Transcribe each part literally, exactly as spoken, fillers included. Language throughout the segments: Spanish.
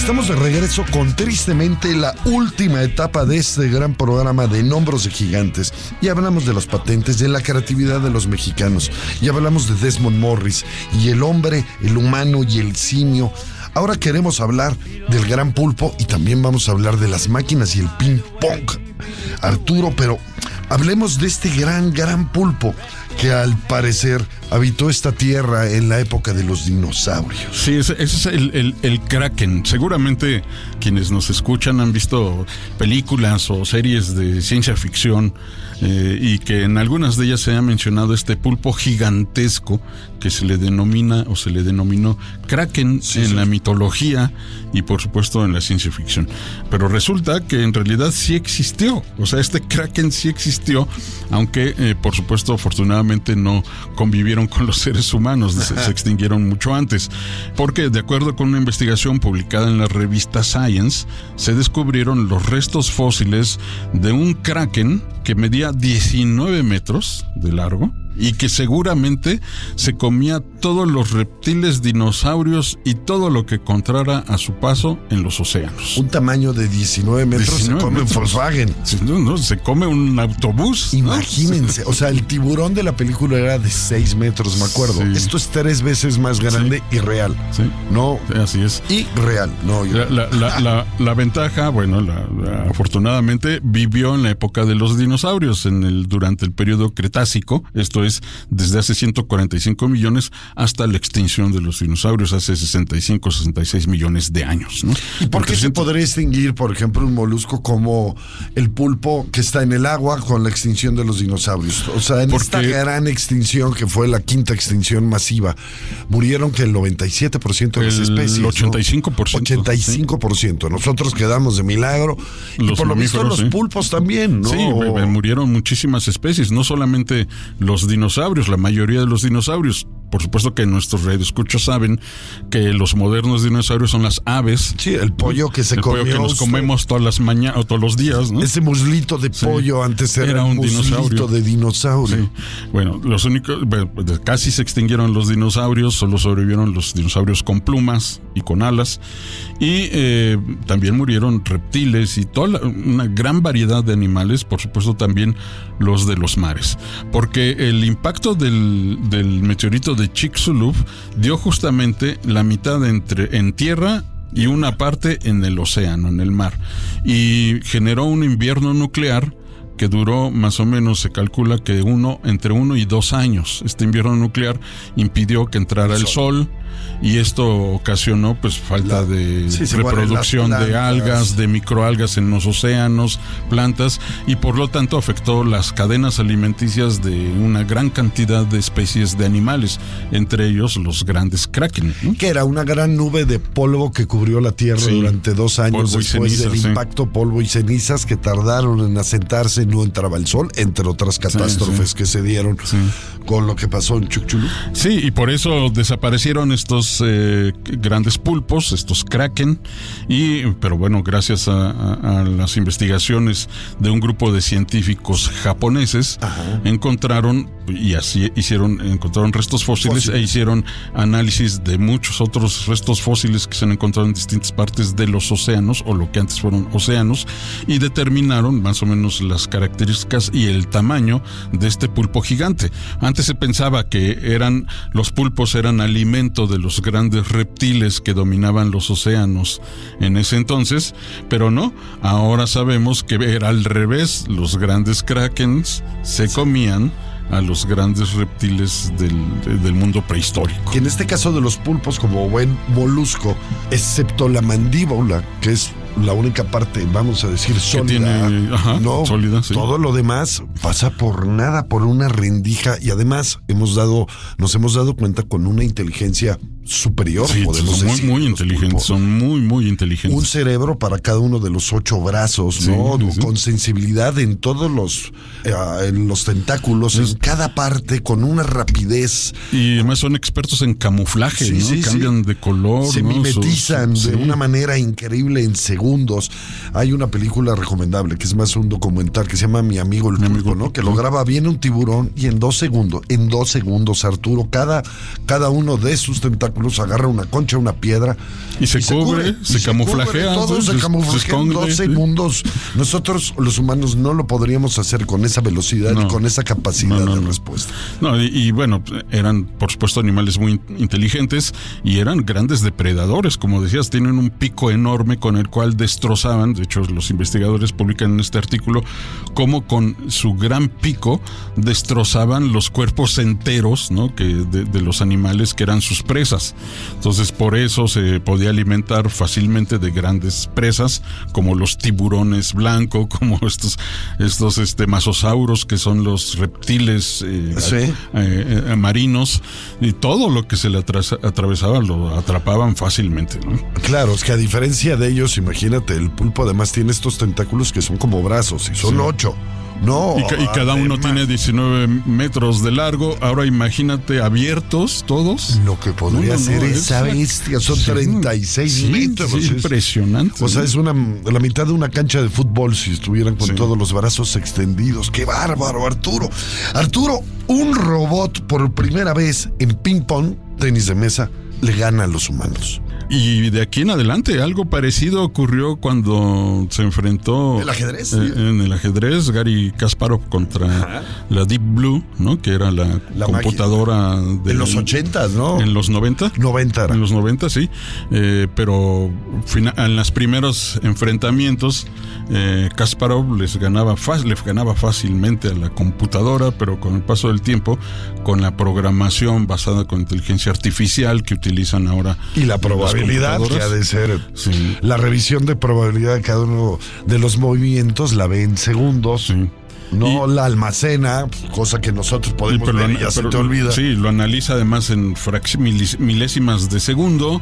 Estamos de regreso con tristemente la última etapa de este gran programa de Hombros de Gigantes. Y hablamos de las patentes, de la creatividad de los mexicanos. Y hablamos de Desmond Morris y el hombre, el humano y el simio. Ahora queremos hablar del gran pulpo y también vamos a hablar de las máquinas y el ping pong, Arturo, pero hablemos de este gran, gran pulpo que al parecer habitó esta tierra en la época de los dinosaurios. Sí, ese, ese es el, el, el Kraken. Seguramente quienes nos escuchan han visto películas o series de ciencia ficción eh, y que en algunas de ellas se ha mencionado este pulpo gigantesco que se le denomina o se le denominó Kraken sí, en sí. la mitología y por supuesto en la ciencia ficción. Pero resulta que en realidad sí existió. O sea, este Kraken sí existió, aunque eh, por supuesto afortunadamente no convivieron con los seres humanos, se, se extinguieron mucho antes, porque de acuerdo con una investigación publicada en la revista Science, se descubrieron los restos fósiles de un kraken que medía diecinueve metros de largo y que seguramente se comía todos los reptiles, dinosaurios y todo lo que encontrara a su paso en los océanos. Un tamaño de diecinueve metros diecinueve se come metros. Un Volkswagen. No, no, se come un autobús. Imagínense, ¿no? O sea, el tiburón de la película era de seis metros, me acuerdo. Sí. Esto es tres veces más grande sí. y real. Sí. No, sí, así es. Y real. No, la, la, la, la, la ventaja, bueno, la, la, afortunadamente vivió en la época de los dinosaurios, en el durante el periodo Cretácico, esto es desde hace ciento cuarenta y cinco millones hasta la extinción de los dinosaurios hace sesenta y cinco, sesenta y seis millones de años, ¿no? ¿Y por qué se podría extinguir, por ejemplo, un molusco como el pulpo que está en el agua con la extinción de los dinosaurios? O sea, en Porque esta gran extinción que fue la quinta extinción masiva, murieron que el noventa y siete por ciento de las especies. El ochenta y cinco por ciento. ochenta y cinco por ciento. Sí. Nosotros quedamos de milagro. Los y por lo visto los sí. pulpos también, ¿no? Sí, murieron muchísimas especies, no solamente los dinosaurios, la mayoría de los dinosaurios. Por supuesto que nuestros radioescuchas saben que los modernos dinosaurios son las aves. Sí, el pollo que se el comió. El pollo que nos comemos todas las mañanas o todos los días, ¿no? Ese muslito de sí. pollo antes era, era un muslito dinosaurio. de dinosaurio. Sí. Bueno, los únicos, bueno, casi se extinguieron los dinosaurios, solo sobrevivieron los dinosaurios con plumas y con alas. Y eh, también murieron reptiles y toda la, una gran variedad de animales, por supuesto también los de los mares. Porque el impacto del, del meteorito de Chicxulub dio justamente la mitad entre en tierra y una parte en el océano, en el mar, y generó un invierno nuclear que duró más o menos, se calcula que uno entre uno y dos años. Este invierno nuclear impidió que entrara el sol y esto ocasionó pues falta la, de sí, reproducción de algas, de microalgas en los océanos, plantas, y por lo tanto afectó las cadenas alimenticias de una gran cantidad de especies de animales, entre ellos los grandes kraken, ¿no? Que era una gran nube de polvo que cubrió la Tierra sí, durante dos años después cenizas, del sí. impacto, polvo y cenizas que tardaron en asentarse, no entraba el sol, entre otras catástrofes sí, sí. que se dieron sí. con lo que pasó en Chicxulub. Sí, y por eso desaparecieron estos eh, grandes pulpos, estos kraken, y pero bueno, gracias a, a, a las investigaciones de un grupo de científicos japoneses, Ajá. encontraron y así hicieron, encontraron restos fósiles, fósiles e hicieron análisis de muchos otros restos fósiles que se han encontrado en distintas partes de los océanos, o lo que antes fueron océanos, y determinaron más o menos las características y el tamaño de este pulpo gigante. Antes se pensaba que eran los pulpos eran alimento de los grandes reptiles que dominaban los océanos en ese entonces, pero no, ahora sabemos que era al revés, los grandes krakens se comían a los grandes reptiles del, del mundo prehistórico. Que en este caso de los pulpos, como buen molusco, excepto la mandíbula, que es la única parte, vamos a decir, sólida, tiene, ajá, no, sólida, sí. todo lo demás pasa por nada, por una rendija, y además hemos dado, nos hemos dado cuenta con una inteligencia superior, sí, podemos son decir. Muy, muy inteligentes, son muy, muy inteligentes. Un cerebro para cada uno de los ocho brazos, sí, ¿no? Sí, sí. Con sensibilidad en todos los, eh, en los tentáculos, es, en cada parte, con una rapidez. Y además son expertos en camuflaje, sí, ¿no? Sí, Cambian sí. de color, se ¿no? mimetizan Sus, de sí. una manera increíble en segundos. Hay una película recomendable que es más un documental que se llama Mi amigo el Mi pulpo, amigo, ¿no? Que lo graba bien un tiburón y en dos segundos, en dos segundos, Arturo, cada, cada uno de sus tentáculos obstáculos, agarra una concha, una piedra. Y se, y se cubre, se, se camuflajea. Todo se, se camuflajea en dos segundos. Nosotros, los humanos, no lo podríamos hacer con esa velocidad no, y con esa capacidad no, no, de no. respuesta. No, y, y bueno, eran, por supuesto, animales muy inteligentes y eran grandes depredadores. Como decías, tienen un pico enorme con el cual destrozaban. De hecho, los investigadores publican en este artículo cómo con su gran pico destrozaban los cuerpos enteros, ¿no? que de, de los animales que eran sus presas. Entonces, por eso se podía alimentar fácilmente de grandes presas, como los tiburones blanco, como estos, estos este, masosauros, que son los reptiles eh, ¿Sí? eh, eh, marinos, y todo lo que se le atra- atravesaba lo atrapaban fácilmente, ¿no? Claro, es que a diferencia de ellos, imagínate, el pulpo además tiene estos tentáculos que son como brazos, y son sí. ocho. No, y, ca- y cada uno tiene diecinueve metros de largo. Ahora imagínate abiertos todos. Lo que podría no, no, ser no, esa es bestia son sí, treinta y seis sí, metros. Sí, es impresionante. O sea, es una la mitad de una cancha de fútbol si estuvieran con sí. todos los brazos extendidos. ¡Qué bárbaro, Arturo! Arturo, un robot por primera vez en ping pong, tenis de mesa, le gana a los humanos. Y de aquí en adelante, algo parecido ocurrió cuando se enfrentó ¿El ajedrez? Eh, en el ajedrez, Gary Kasparov contra Ajá. la Deep Blue, ¿no? Que era la, la computadora de en los ochentas, ¿no? En los noventa. noventa era. En los noventa, sí. Eh, pero fina, en los primeros enfrentamientos, eh, Kasparov les ganaba, les ganaba fácilmente a la computadora, pero con el paso del tiempo, con la programación basada con inteligencia artificial que utilizan ahora. Y la probabilidad que ha de ser sí. la revisión de probabilidad de cada uno de los movimientos la ve en segundos. Sí. No y, la almacena, cosa que nosotros podemos pero, ver y ya pero, se te olvida. Sí, lo analiza además en frac- milis, milésimas de segundo,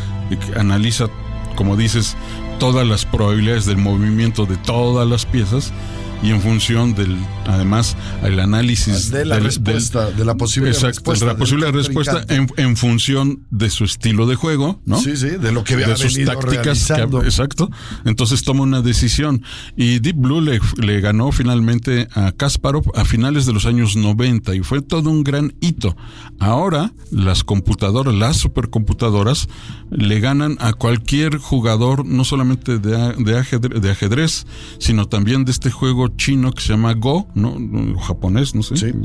y analiza, como dices, todas las probabilidades del movimiento de todas las piezas. Y en función del, además, el análisis de la del, respuesta, del, de la posible exacto, respuesta, de la posible respuesta en, en función de su estilo de juego, ¿no? Sí, sí, de lo que de ha sus venido tácticas, que, realizando. exacto. Entonces toma una decisión y Deep Blue le, le ganó finalmente a Kasparov a finales de los años noventa y fue todo un gran hito. Ahora las computadoras, las supercomputadoras, le ganan a cualquier jugador, no solamente de, de, ajedrez, de ajedrez, sino también de este juego chino que se llama Go, ¿no? O japonés, no sé. Sí.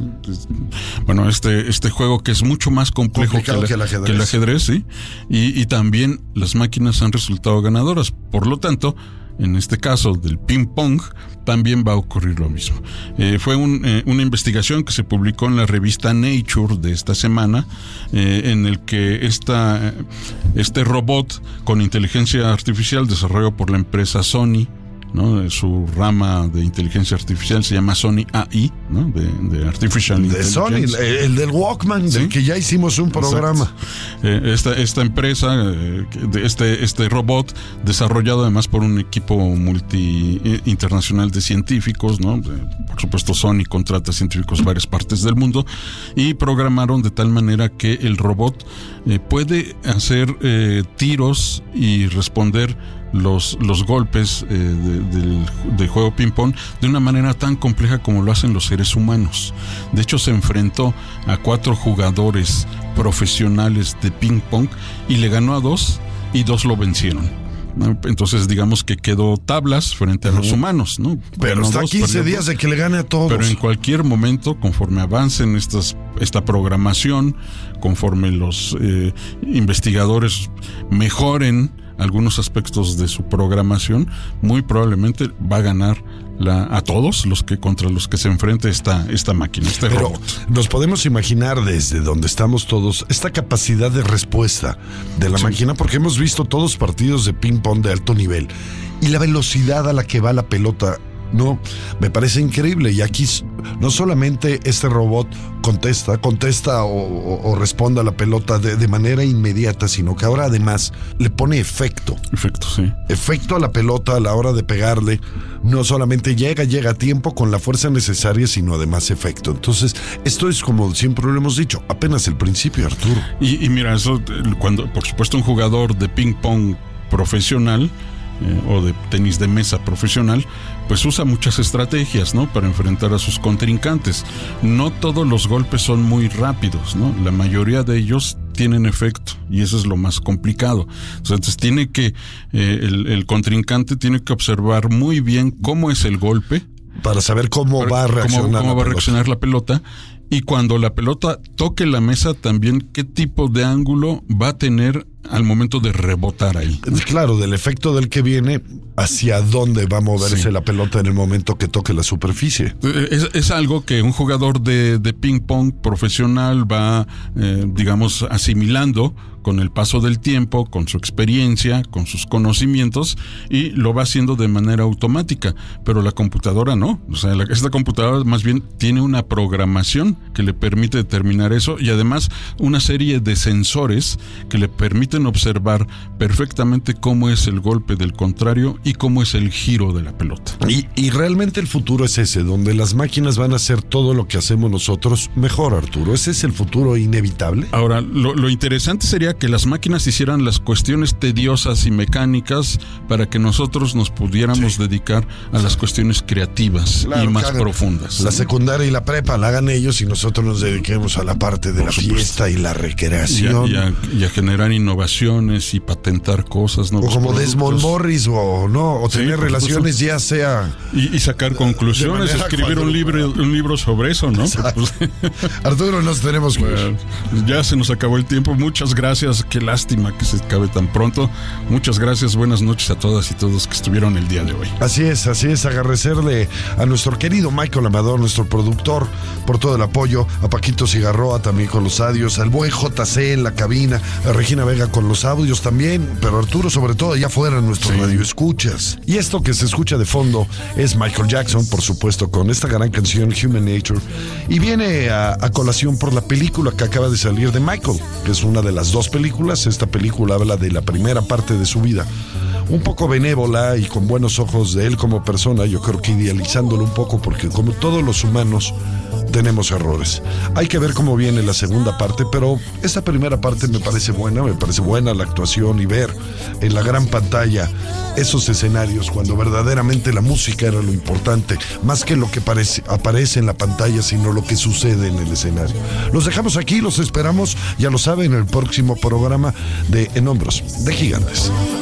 Bueno, este, este juego que es mucho más complejo que, la, que el ajedrez, que el ajedrez sí. Y, y también las máquinas han resultado ganadoras. Por lo tanto, en este caso del ping pong, también va a ocurrir lo mismo. Eh, fue un, eh, una investigación que se publicó en la revista Nature de esta semana, eh, en el que esta, este robot con inteligencia artificial desarrollado por la empresa Sony, ¿no? Su rama de inteligencia artificial se llama Sony A I, ¿no? De, de Artificial de Intelligence. Sony, el, el del Walkman, ¿sí? Del que ya hicimos un programa. Eh, esta, esta empresa, eh, este, este robot, desarrollado además por un equipo multi eh, internacional de científicos, ¿no? Eh, por supuesto, Sony contrata científicos de varias partes del mundo y programaron de tal manera que el robot eh, puede hacer eh, tiros y responder los, los golpes eh, de, del, del juego ping-pong de una manera tan compleja como lo hacen los seres humanos. De hecho, se enfrentó a cuatro jugadores profesionales de ping-pong y le ganó a dos y dos lo vencieron. Entonces digamos que quedó tablas frente a uh-huh. los humanos, ¿no? Pero Ganó está dos, quince días de que le gane a todos. Pero en cualquier momento, conforme avancen estas, esta programación, conforme los eh, investigadores mejoren algunos aspectos de su programación, muy probablemente va a ganar la, a todos los que contra los que se enfrenta esta, esta máquina, este Pero robot. Nos podemos imaginar desde donde estamos todos esta capacidad de respuesta de la sí. máquina, porque hemos visto todos partidos de ping pong de alto nivel y la velocidad a la que va la pelota. No, me parece increíble. Y aquí no solamente este robot contesta, contesta o, o, o responde a la pelota de, de manera inmediata, sino que ahora además le pone efecto. Efecto, sí. Efecto a la pelota a la hora de pegarle. No solamente llega, llega a tiempo con la fuerza necesaria, sino además efecto. Entonces, esto es como siempre lo hemos dicho, apenas el principio, Arturo. Y, y mira, eso cuando, por supuesto, un jugador de ping pong profesional eh, o de tenis de mesa profesional, pues usa muchas estrategias, ¿no? Para enfrentar a sus contrincantes. No todos los golpes son muy rápidos, ¿no? La mayoría de ellos tienen efecto, y eso es lo más complicado. Entonces tiene que, eh, el, el contrincante tiene que observar muy bien cómo es el golpe, para saber cómo para, va a reaccionar, cómo, cómo la, va a pelota. reaccionar la pelota, y cuando la pelota toque la mesa también qué tipo de ángulo va a tener al momento de rebotar ahí. Claro, del efecto del que viene, hacia dónde va a moverse sí. la pelota en el momento que toque la superficie. Es, es algo que un jugador de, de ping pong profesional va, eh, digamos, asimilando con el paso del tiempo, con su experiencia, con sus conocimientos, y lo va haciendo de manera automática, pero la computadora no. O sea, la, esta computadora más bien tiene una programación que le permite determinar eso, y además una serie de sensores que le permiten observar perfectamente cómo es el golpe del contrario y cómo es el giro de la pelota. Y, y realmente el futuro es ese, donde las máquinas van a hacer todo lo que hacemos nosotros mejor, Arturo. ¿Ese es el futuro inevitable? Ahora, lo, lo interesante sería que las máquinas hicieran las cuestiones tediosas y mecánicas para que nosotros nos pudiéramos sí. dedicar a las cuestiones creativas claro, y más profundas. La secundaria y la prepa la hagan ellos y nosotros nos dediquemos a la parte de Por la supuesto. fiesta y la recreación. Y a, y, a, y a generar innovaciones y patentar cosas, ¿no? O como Desmond Morris, o no, o sí, tener relaciones supuesto. ya sea... Y, y sacar conclusiones, escribir un libro, un libro sobre eso, ¿no? Pues, Arturo, nos tenemos que bueno, ya se nos acabó el tiempo. Muchas gracias. Qué lástima que se acabe tan pronto. Muchas gracias. Buenas noches a todas y todos que estuvieron el día de hoy. Así es, así es. Agradecerle a nuestro querido Michael Amador, nuestro productor, por todo el apoyo. A Paquito Cigarroa también con los audios. Al buen J C en la cabina. A Regina Vega con los audios también. Pero Arturo, sobre todo, allá afuera en nuestro sí. radio escuchas. Y esto que se escucha de fondo es Michael Jackson, por supuesto, con esta gran canción Human Nature. Y viene a, a colación por la película que acaba de salir de Michael, que es una de las dos películas. Esta película habla de la primera parte de su vida, un poco benévola y con buenos ojos de él como persona, yo creo que idealizándolo un poco, porque como todos los humanos tenemos errores. Hay que ver cómo viene la segunda parte, pero esta primera parte me parece buena, me parece buena la actuación y ver en la gran pantalla esos escenarios cuando verdaderamente la música era lo importante, más que lo que parece, aparece en la pantalla, sino lo que sucede en el escenario. Los dejamos aquí, los esperamos, ya lo saben, en el próximo programa de En Hombros de Gigantes.